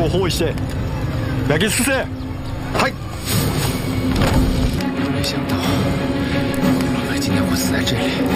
做好一些，来给死死。嗨！ 没想到老白今天会死在这里。